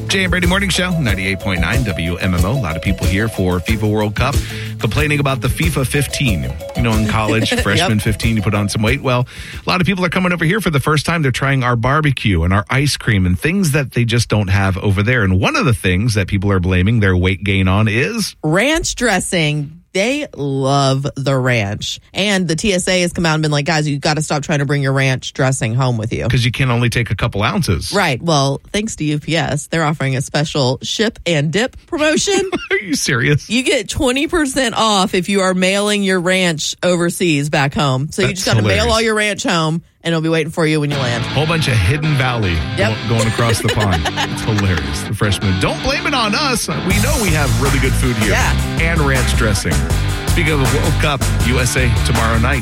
Jay and Brady Morning Show, 98.9 WMMO. A lot of people here for FIFA World Cup complaining about the FIFA 15. You know, in college, freshman 15, you put on some weight. Well, a lot of people are coming over here for the first time. They're trying our barbecue and our ice cream and things that they just don't have over there. And one of the things that people are blaming their weight gain on is ranch dressing. They love the ranch. And the TSA has come out and been like, guys, you got to stop trying to bring your ranch dressing home with you. Because you can only take a couple ounces. Right. Well, thanks to UPS, they're offering a special ship and dip promotion. Are you serious? You get 20% off if you are mailing your ranch overseas back home. So you just got to mail all your ranch home, and it'll be waiting for you when you land. Whole bunch of Hidden Valley going across the pond. It's hilarious. The freshmen. Don't blame it on us. We know we have really good food here. Yeah. And ranch dressing. Speaking of the World Cup, USA tomorrow night.